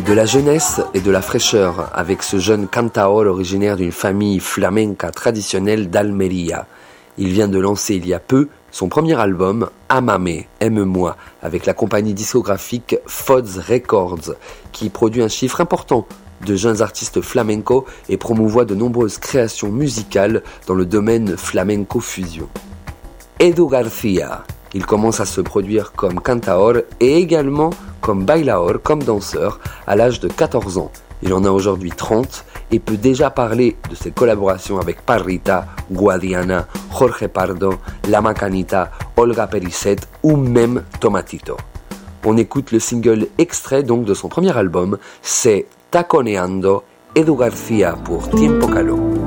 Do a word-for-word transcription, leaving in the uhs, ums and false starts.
De la jeunesse et de la fraîcheur avec ce jeune cantaor originaire d'une famille flamenca traditionnelle d'Almeria. Il vient de lancer il y a peu son premier album, Amame, Aime-moi, avec la compagnie discographique Fods Records, qui produit un chiffre important de jeunes artistes flamenco et promouvoit de nombreuses créations musicales dans le domaine flamenco fusion. Edu Garcia, il commence à se produire comme cantaor et également comme bailaor, comme danseur, à l'âge de quatorze ans. Il en a aujourd'hui trente et peut déjà parler de ses collaborations avec Parrita, Guadiana, Jorge Pardo, La Macanita, Olga Pericet ou même Tomatito. On écoute le single extrait donc de son premier album, c'est Taconeando, Edu Garcia pour Tiempo Calor.